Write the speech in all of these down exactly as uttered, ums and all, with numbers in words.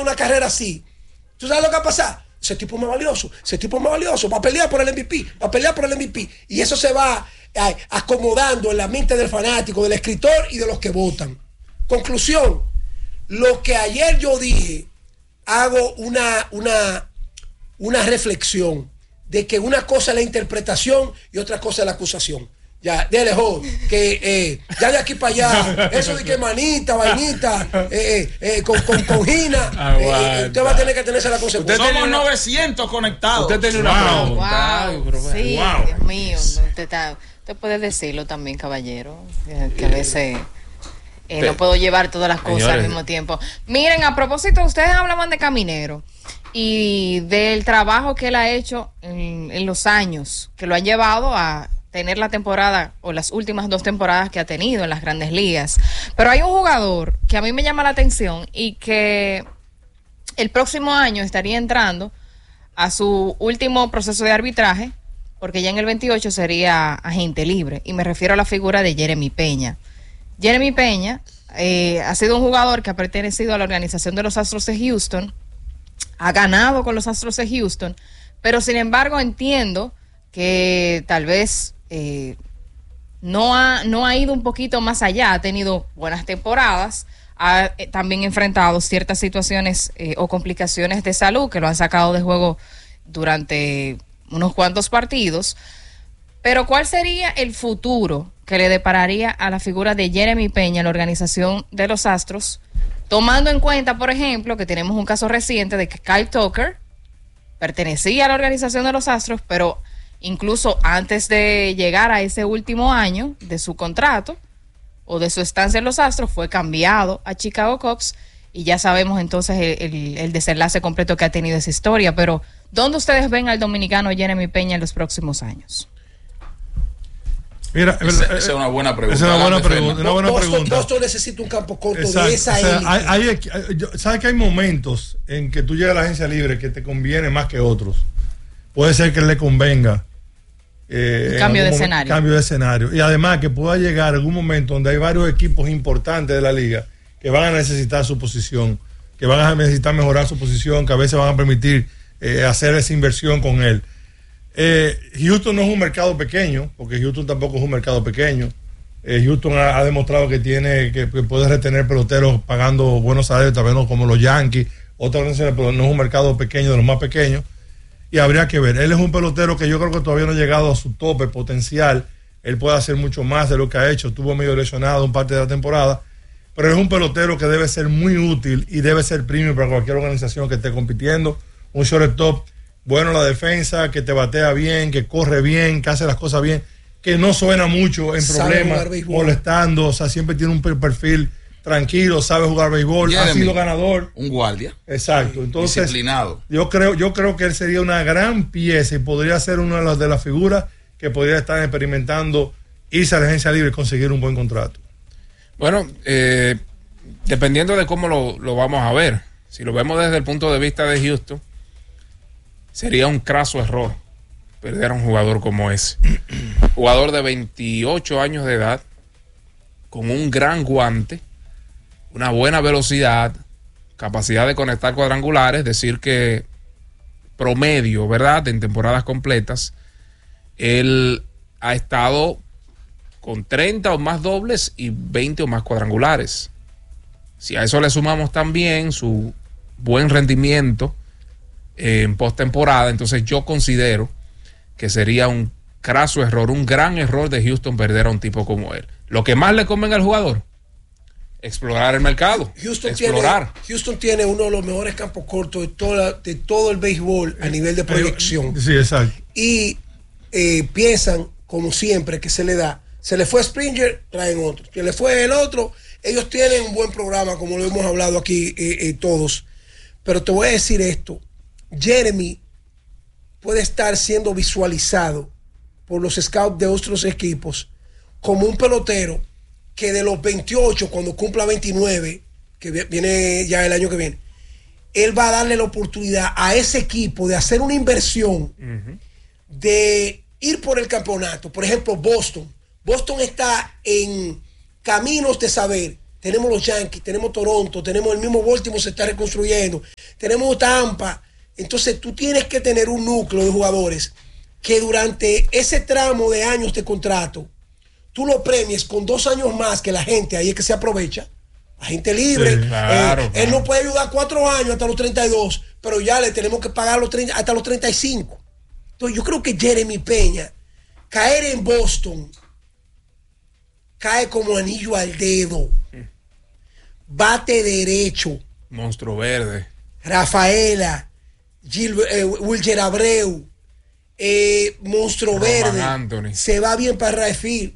una carrera así, ¿tú sabes lo que va a pasar? Ese tipo es más valioso, ese tipo es más valioso, va a pelear por el M V P, va a pelear por el M V P. Y eso se va eh, acomodando en la mente del fanático, del escritor y de los que votan. Conclusión, lo que ayer yo dije, hago una, una, una reflexión de que una cosa es la interpretación y otra cosa es la acusación. Ya, de lejos, que eh, ya de aquí para allá, eso de que manita, vainita, eh, eh, con, con, con Gina, eh, usted va a tener que tenerse la consecuencia. Somos una, novecientos conectados. Usted tiene una wow. pregunta. Wow. Wow. Sí, wow. Dios mío. Usted, está, usted puede decirlo también, caballero, que, que a veces eh, no puedo llevar todas las cosas Señores. al mismo tiempo. Miren, a propósito, ustedes hablaban de Caminero y del trabajo que él ha hecho en, en los años, que lo han llevado a tener la temporada o las últimas dos temporadas que ha tenido en las Grandes Ligas. Pero hay un jugador que a mí me llama la atención y que el próximo año estaría entrando a su último proceso de arbitraje, porque ya en el veintiocho sería agente libre, y me refiero a la figura de Jeremy Peña. Jeremy Peña eh, ha sido un jugador que ha pertenecido a la organización de los Astros de Houston, ha ganado con los Astros de Houston, pero sin embargo entiendo que tal vez Eh, no ha no ha ido un poquito más allá, ha tenido buenas temporadas, ha eh, también enfrentado ciertas situaciones eh, o complicaciones de salud que lo han sacado de juego durante unos cuantos partidos. Pero ¿cuál sería el futuro que le depararía a la figura de Jeremy Peña en la organización de los Astros, tomando en cuenta, por ejemplo, que tenemos un caso reciente de que Kyle Tucker pertenecía a la organización de los Astros, pero incluso antes de llegar a ese último año de su contrato o de su estancia en los Astros, fue cambiado a Chicago Cubs y ya sabemos entonces el, el, el desenlace completo que ha tenido esa historia. Pero ¿dónde ustedes ven al dominicano Jeremy Peña en los próximos años? Mira, esa, esa es una buena pregunta. Esa es una buena pregunta. Una buena Boston, pregunta. Boston necesita un campo corto Exacto. de esa o sea, élite. hay, hay, ¿Sabes que hay momentos en que tú llegas a la agencia libre que te conviene más que otros? Puede ser que le convenga eh, cambio de momento, escenario. Cambio de escenario. Y además que pueda llegar algún momento donde hay varios equipos importantes de la liga que van a necesitar su posición, que van a necesitar mejorar su posición, que a veces van a permitir eh, hacer esa inversión con él. Eh, Houston no es un mercado pequeño, porque Houston tampoco es un mercado pequeño. Eh, Houston ha, ha demostrado que tiene que, que puede retener peloteros pagando buenos salarios, también como los Yankees, otras organizaciones, pero no es un mercado pequeño, de los más pequeños. Y habría que ver. Él es un pelotero que yo creo que todavía no ha llegado a su tope potencial. Él puede hacer mucho más de lo que ha hecho. Estuvo medio lesionado un parte de la temporada. Pero es un pelotero que debe ser muy útil y debe ser premium para cualquier organización que esté compitiendo. Un shortstop bueno en la defensa, que te batea bien, que corre bien, que hace las cosas bien, que no suena mucho en problemas, molestando. O sea, siempre tiene un perfil tranquilo, sabe jugar béisbol, Jeremy, ha sido ganador. Un guardia. Exacto. Entonces, disciplinado. Yo creo, yo creo que él sería una gran pieza y podría ser una de las de las figuras que podría estar experimentando irse a la agencia libre y conseguir un buen contrato. Bueno, eh, dependiendo de cómo lo, lo vamos a ver. Si lo vemos desde el punto de vista de Houston, sería un craso error perder a un jugador como ese. Jugador de veintiocho años de edad, con un gran guante, una buena velocidad, capacidad de conectar cuadrangulares, decir que promedio, ¿verdad?, en temporadas completas, él ha estado con treinta o más dobles y veinte o más cuadrangulares. Si a eso le sumamos también su buen rendimiento eh, en postemporada, entonces yo considero que sería un craso error, un gran error de Houston perder a un tipo como él. Lo que más le convenga al jugador, explorar el mercado. Houston explorar. Tiene, Houston tiene uno de los mejores campos cortos de, toda, de todo el béisbol a nivel de proyección. Sí, exacto. Y eh, piensan, como siempre, que se le da. Se le fue Springer, traen otro. Se le fue el otro. Ellos tienen un buen programa, como lo hemos hablado aquí eh, eh, todos. Pero te voy a decir esto. Jeremy puede estar siendo visualizado por los scouts de otros equipos como un pelotero que de los veintiocho, cuando cumpla veintinueve, que viene ya el año que viene, él va a darle la oportunidad a ese equipo de hacer una inversión, uh-huh, de ir por el campeonato. Por ejemplo, Boston. Boston está en caminos de saber, tenemos los Yankees, tenemos Toronto, tenemos el mismo Baltimore, se está reconstruyendo, tenemos Tampa. Entonces tú tienes que tener un núcleo de jugadores que durante ese tramo de años de contrato tú lo premies con dos años más que la gente, ahí es que se aprovecha. La gente libre, sí, claro, eh, claro. Él no puede ayudar cuatro años hasta los treinta y dos, pero ya le tenemos que pagar los treinta, hasta los treinta y cinco. Entonces yo creo que Jeremy Peña, caer en Boston, cae como anillo al dedo. Bate derecho. Monstruo verde. Rafaela, Gil, eh, Wilger Abreu, eh, Monstruo Roman Verde. Anthony. Se va bien para Rafael.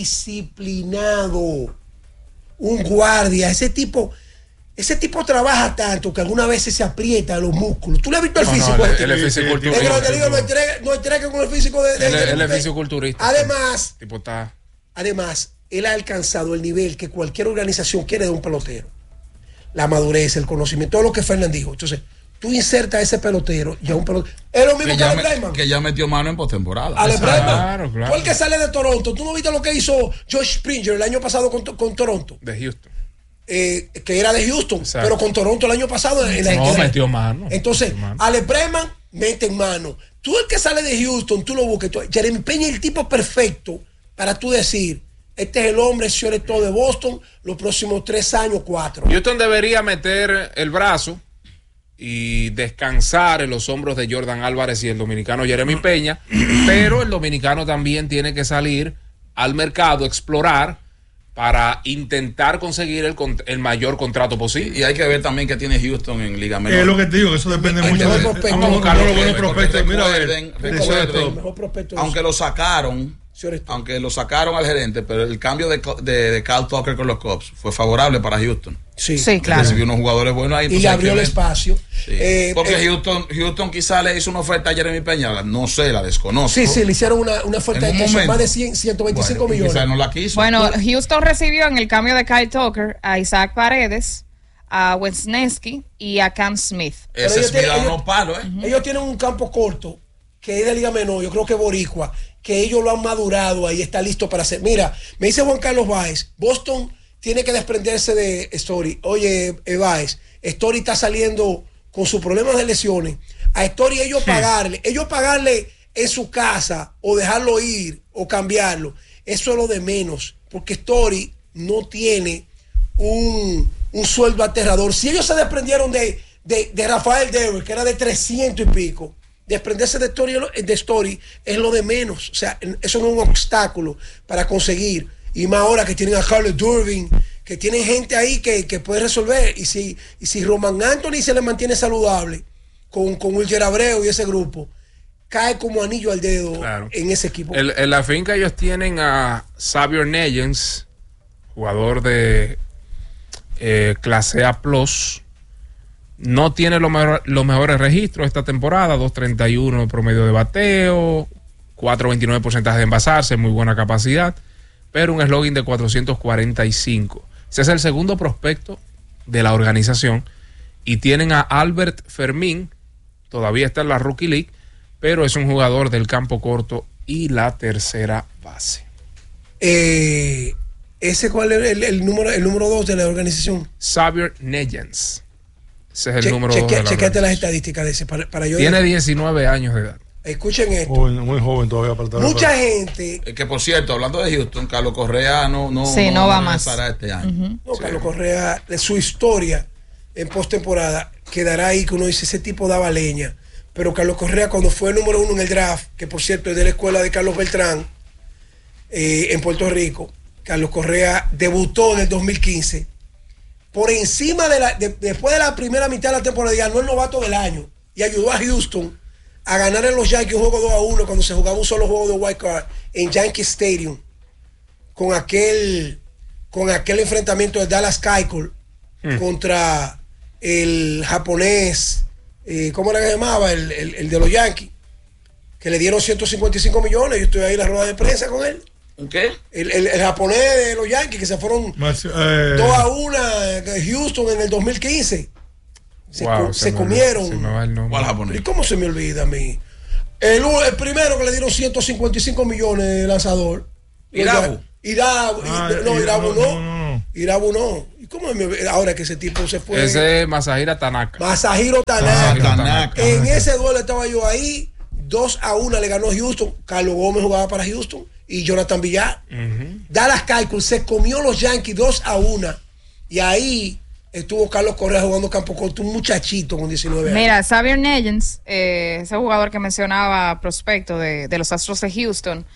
Disciplinado. Un guardia. Ese tipo, ese tipo trabaja tanto que algunas veces se aprieta los músculos. ¿Tú le has visto el No, físico? no, de él- este él es tipo? fisiculturista. El Grande Liga no entrega, no entrega con el físico de, de, Él, de- él es de- fisiculturista. Además, Tipo está. además, él ha alcanzado el nivel que cualquier organización quiere de un pelotero. La madurez, el conocimiento, todo lo que Fernan dijo. Entonces, tú insertas a ese pelotero y a un pelotero. Es lo mismo Que que ya, Ale me- Bregman. que ya metió mano en postemporada. Ale Claro, Bregman. claro. Fue el que sale de Toronto. ¿Tú no viste lo que hizo Josh Springer el año pasado con, con Toronto? De Houston. Eh, que era de Houston, Exacto. pero con Toronto el año pasado. En la, No, en la- metió mano. Entonces, Metió mano. Ale Bregman mete en mano. Tú el que sale de Houston, tú lo busques. Tú- Jeremy Peña es el tipo perfecto para tú decir, este es el hombre, sobre todo de Boston, los próximos tres años, cuatro. Houston debería meter el brazo y descansar en los hombros de Jordan Álvarez y el dominicano Jeremy Peña, pero el dominicano también tiene que salir al mercado, explorar para intentar conseguir el, con- el mayor contrato posible. Y hay que ver también que tiene Houston en Liga Menor. Es lo que te digo, que eso depende El mucho mejor de prospecto. vamos a buscar los buenos prospectos. Mira, a ver, recuerden, de recuerden, Soto. El mejor prospecto de aunque lo sacaron, Señores, tú. aunque lo sacaron al gerente, pero el cambio de, de, de Cal Tucker con los Cubs fue favorable para Houston. Sí, Sí, claro. Recibió unos jugadores buenos ahí. Y entonces le hay abrió que el ver. espacio. Sí. Eh, Porque eh, Houston, Houston quizá le hizo una oferta a Jeremy Peña, no sé, la desconozco. Sí, sí, le hicieron una, una oferta En de un que son momento. más de cien, ciento veinticinco Bueno, y millones. quizá no la quiso. Bueno, Houston recibió en el cambio de Kyle Tucker a Isaac Paredes, a Wesneski y a Cam Smith. Pero Ese ellos es mi tienen- unos palos, ¿eh? Ellos tienen un campo corto que es de Liga Menor, yo creo que Boricua, que ellos lo han madurado ahí, está listo para hacer. Mira, me dice Juan Carlos Báez, Boston tiene que desprenderse de Story. Oye, eh, Báez, Story está saliendo con sus problemas de lesiones. A Story ellos pagarle, ellos pagarle en su casa o dejarlo ir o cambiarlo, eso es lo de menos, porque Story no tiene un, un sueldo aterrador. Si ellos se desprendieron de, de, de Rafael Devers, que era de trescientos y pico, desprenderse de Story, de Story es lo de menos. O sea, eso no es un obstáculo para conseguir. Y más ahora que tienen a Carlos Durbin, que tienen gente ahí que, que puede resolver. Y si, y si Roman Anthony se le mantiene saludable con, con Wilger Abreu y ese grupo, cae como anillo al dedo Claro. en ese equipo. El- en la finca ellos tienen a Xavier Neyens, jugador de eh, clase A plus. No tiene lo mejor- los mejores registros esta temporada, dos treinta y uno de promedio de bateo, cuatro veintinueve porcentaje de envasarse, muy buena capacidad, pero un slogan de cuatrocientos cuarenta y cinco. Ese es el segundo prospecto de la organización. Y tienen a Albert Fermín, todavía está en la Rookie League, pero es un jugador del campo corto y la tercera base. Eh, ¿Ese cuál es el, el número el número dos de la organización? Xavier Neyens. Ese es el Che- número dos cheque- de la chequeate las organización. estadísticas de ese para, para yo. Tiene diecinueve años de edad. Escuchen esto. Joven, muy joven todavía para estar. Mucha gente. Eh, Que por cierto, hablando de Houston, Carlos Correa no, no, Sí, no va más. regresará este año. No, Carlos Correa, de su historia en postemporada, quedará ahí que uno dice, ese tipo daba leña. Pero Carlos Correa, cuando fue el número uno en el draft, que por cierto es de la escuela de Carlos Beltrán, eh, en Puerto Rico, Carlos Correa debutó en el dos mil quince. Por encima de la, de- después de la primera mitad de la temporada, ganó el novato del año y ayudó a Houston a ganar en los Yankees un juego dos a uno cuando se jugaba un solo juego de wild card en Yankee Stadium con aquel con aquel enfrentamiento de Dallas Keuchel contra el japonés, eh, ¿cómo era que se llamaba? El, el- el de los Yankees, que le dieron ciento cincuenta y cinco millones. Yo estoy ahí en la rueda de prensa con él. ¿Qué? El, el- el japonés de los Yankees que se fueron Más, eh, dos a uno de Houston en el dos mil quince. Se, Wow, co- se se me- comieron. se me va el nombre. ¿Cuál ¿Y japonés? cómo se me olvida a mí? El, u- el primero que le dieron ciento cincuenta y cinco millones de lanzador. Irabu. Irabu. Ah, no, Ira- Irabu no, no. no, no. Irabu no. ¿Y ¿Cómo es ahora que ese tipo se fue? Ese es Masahiro Tanaka. Masahiro Tanaka. Ah, Tanaka. En ese duelo estaba yo ahí. dos a uno le ganó Houston. Carlos Gómez jugaba para Houston. Y Jonathan Villar. Uh-huh. Dallas Keuchel se comió los Yankees dos a uno. Y ahí estuvo Carlos Correa jugando campo corto, un muchachito con diecinueve años. Mira, Xavier Neyens, eh, ese jugador que mencionaba, prospecto de, de los Astros de Houston,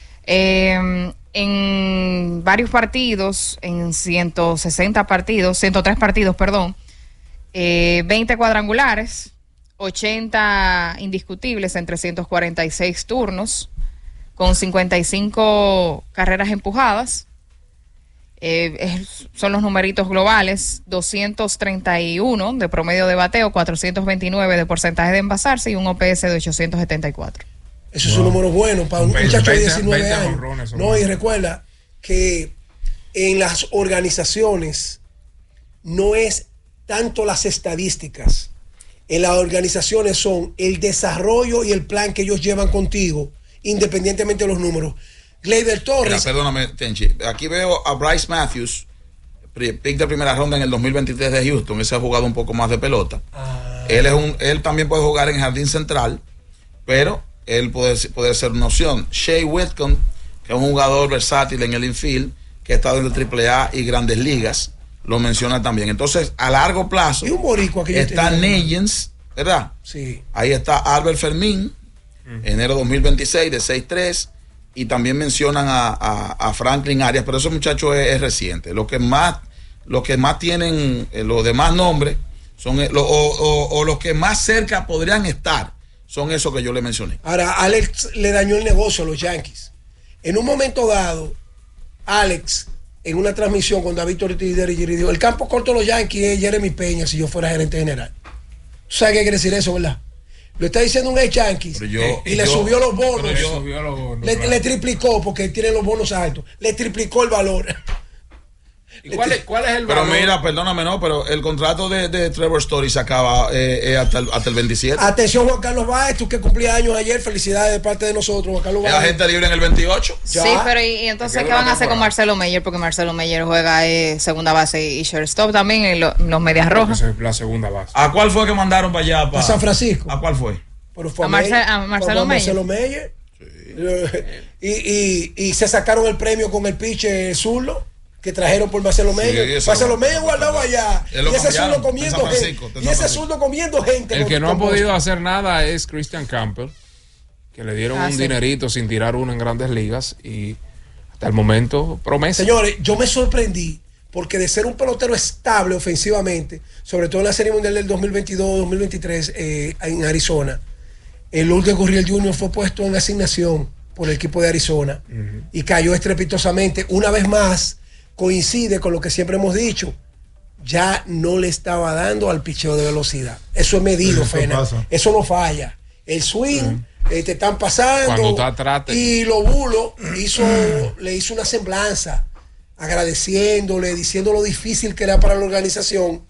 eh, en varios partidos, en ciento sesenta partidos, ciento tres partidos, perdón, eh, veinte cuadrangulares, ochenta indiscutibles en trescientos cuarenta y seis turnos, con cincuenta y cinco carreras empujadas. Eh, es, son los numeritos globales: doscientos treinta y uno de promedio de bateo, cuatrocientos veintinueve de porcentaje de envasarse y un O P S de ochocientos setenta y cuatro. Eso wow. es un número bueno para un muchacho de diecinueve años. No, y recuerda que en las organizaciones no es tanto las estadísticas. En las organizaciones son el desarrollo y el plan que ellos llevan contigo, independientemente de los números. Gleyber Torres. Mira, perdóname, Tenchi. Aquí veo a Bryce Matthews, pick de primera ronda en el dos mil veintitrés de Houston. Ese ha jugado un poco más de pelota. Ah. Él es un, él también puede jugar en jardín central, pero él puede, puede ser una opción. Shea Whitcomb, que es un jugador versátil en el infield, que ha estado en el triple A y Grandes Ligas, lo menciona también. Entonces, a largo plazo, y un boricua que está Neyens, ¿verdad? Sí. Ahí está Albert Fermín, uh-huh. enero dos mil veintiséis, de seis tres. Y también mencionan a, a, a Franklin Arias, pero ese muchacho es, es reciente. Lo que más, lo que más tienen, eh, los demás nombres, son eh, lo, o, o, o los que más cerca podrían estar, son esos que yo le mencioné. Ahora, Alex le dañó el negocio a los Yankees. En un momento dado, Alex, en una transmisión con David Ortiz y dijo: el campo corto de los Yankees es Jeremy Peña si yo fuera gerente general. ¿Tú sabes qué quiere decir eso, verdad? Lo está diciendo un ex Yankees y, y le yo, subió los bonos. Yo, subió los bonos le, claro. le triplicó, porque tiene los bonos altos. Le triplicó el valor. ¿Y cuál es, cuál es el valor? Pero mira, perdóname, no, pero el contrato de, de Trevor Story se acaba eh, eh, hasta, el, hasta el veintisiete. Atención, Juan Carlos Báez, tú que cumplías años ayer, felicidades de parte de nosotros, Juan Carlos Báez. ¿Es agente libre en el veintiocho? Ya. Sí, pero ¿y, y entonces qué van a hacer con Marcelo Meyer? Porque Marcelo Meyer juega eh, segunda base y shortstop también en lo, los Medias Rojas. La segunda base. ¿A cuál fue que mandaron para allá? Para a San Francisco. ¿A cuál fue? Pero fue a, Marce, a Marcelo Meyer. Marcelo Meyer. Sí. Y, y, y se sacaron el premio con el pitcher zurdo que trajeron por Marcelo Meyer. Sí, Marcelo Meyer guardado allá. Y ese zurdo comiendo gente. Y ese zurdo comiendo gente. El que no ha podido hacer nada es Christian Campbell, que le dieron ah, un sí. dinerito sin tirar uno en Grandes Ligas y hasta el momento promesa. Señores, yo me sorprendí porque de ser un pelotero estable ofensivamente, sobre todo en la Serie Mundial del dos mil veintidós dos mil veintitrés eh, en Arizona, el Lourdes Gurriel junior fue puesto en asignación por el equipo de Arizona uh-huh. y cayó estrepitosamente. Una vez más, coincide con lo que siempre hemos dicho, ya no le estaba dando al picheo de velocidad. Eso es medido, eso Fena. Pasa. Eso no falla. El swing, uh-huh. eh, te están pasando. Y lo bulo hizo, le hizo una semblanza, agradeciéndole, diciendo lo difícil que era para la organización.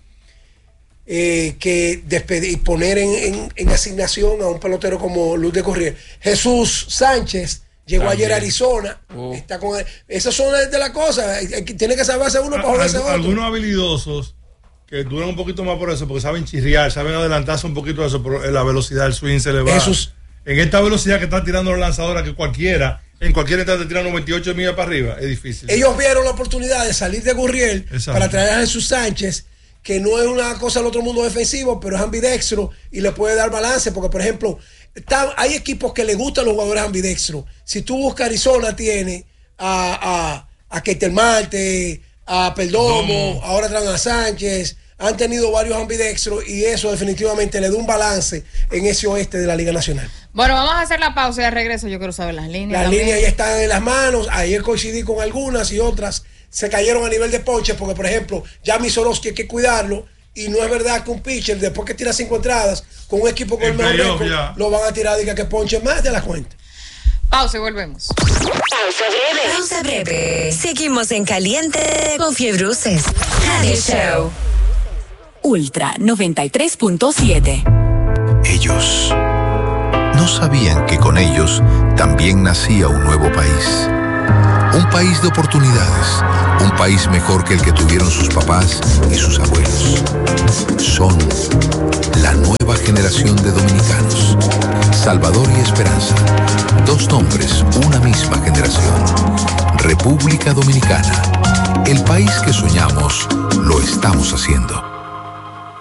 Eh, que despedir, poner en, en, en asignación a un pelotero como Lourdes Gurriel. Jesús Sánchez llegó también ayer a Arizona. Uh. Está con, esas son de las cosas. Tiene que saberse uno para joderse otro. Algunos habilidosos que duran un poquito más por eso, porque saben chirriar, saben adelantarse un poquito de eso, pero la velocidad del swing se le va. Esos, en esta velocidad que están tirando los lanzadores, que cualquiera, en cualquier entrada te tiran noventa y ocho millas para arriba, es difícil. Ellos vieron la oportunidad de salir de Gurriel Exacto. para traer a Jesús Sánchez, que no es una cosa del otro mundo defensivo, pero es ambidextro y le puede dar balance, porque por ejemplo, está, hay equipos que le gustan los jugadores ambidextros. Si tú buscas Arizona, tiene a, a, a Ketel Marte, a Perdomo, Domo. Ahora traen a Sánchez, han tenido varios ambidextros y eso definitivamente le da un balance en ese oeste de la Liga Nacional. Bueno, vamos a hacer la pausa y al regreso yo quiero saber las líneas. Las también. líneas ya están en las manos, ayer coincidí con algunas y otras se cayeron a nivel de ponche, porque por ejemplo, Yami Sorosky hay que cuidarlo, y no es verdad que un pitcher después que tira cinco entradas con un equipo con el mejor récord, lo van a tirar, diga que ponche más de la cuenta. Pausa y volvemos. Pausa breve. Pausa breve. Seguimos en caliente con Fiebruces Radio Show. Ultra noventa y tres punto siete. Ellos no sabían que con ellos también nacía un nuevo país. Un país de oportunidades, un país mejor que el que tuvieron sus papás y sus abuelos. Son la nueva generación de dominicanos. Salvador y Esperanza. Dos nombres, una misma generación. República Dominicana. El país que soñamos, lo estamos haciendo.